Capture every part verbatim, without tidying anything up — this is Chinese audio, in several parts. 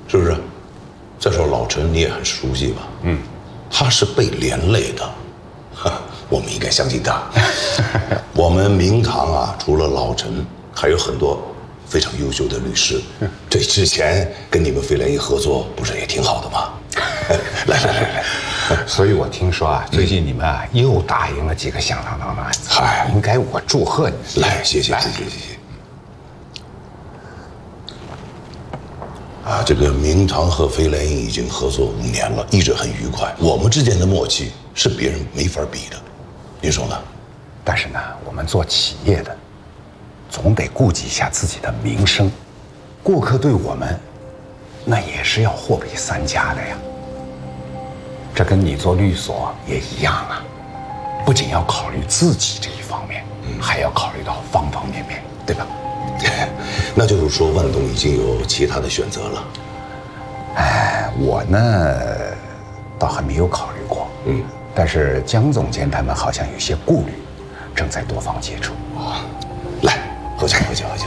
是不是？再说老陈你也很熟悉吧？嗯，他是被连累的，我们应该相信他。我们明堂啊，除了老陈，还有很多非常优秀的律师。这之前跟你们飞来一合作，不是也挺好的吗？来来来来。 所以我听说啊，最近你们啊又打赢了几个响当当的案子， 嗨， 应该我祝贺你。 来，谢谢谢谢谢谢。啊，这个明堂和飞来鹰已经合作五年了，一直很愉快。我们之间的默契是别人没法比的，您说呢？ 但是呢，我们做企业的，总得顾及一下自己的名声，顾客对我们，那也是要货比三家的呀。 这跟你做律所也一样啊，不仅要考虑自己这一方面，还要考虑到方方面面，对吧？ 那就是说，万董已经有其他的选择了。 哎，我呢，倒还没有考虑过。嗯，但是江总监他们好像有些顾虑，正在多方接触。 啊，来，喝酒，喝酒，喝酒。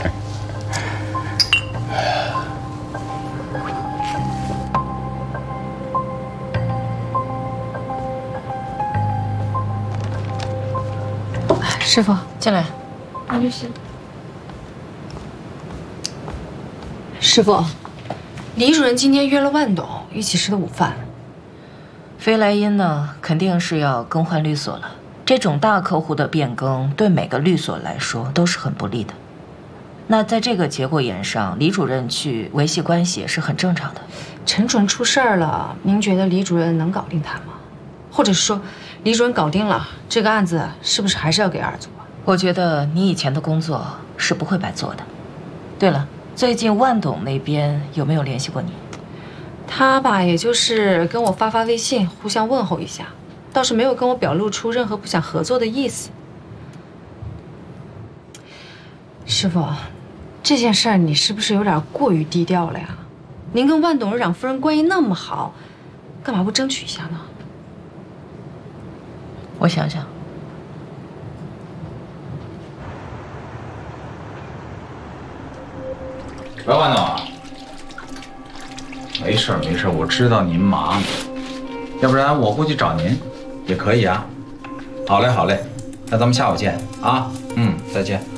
师傅，进来。 王律师， 师傅，李主任今天约了万董一起吃的午饭。 飞来鹰呢，肯定是要更换律所了。这种大客户的变更，对每个律所来说都是很不利的。那在这个节骨眼上，李主任去维系关系也是很正常的。 陈主任出事儿了，您觉得李主任能搞定他吗？或者是说，李主任搞定了这个案子，是不是还是要给二组啊？ 我觉得你以前的工作是不会白做的。对了，最近万董那边有没有联系过你？ 他吧，也就是跟我发发微信，互相问候一下，倒是没有跟我表露出任何不想合作的意思。师傅，这件事儿你是不是有点过于低调了呀？您跟万董事长夫人关系那么好，干嘛不争取一下呢？ 我想想。 喂，万总，没事没事，我知道您忙，要不然我过去找您也可以啊。好嘞好嘞，那咱们下午见啊。嗯，再见。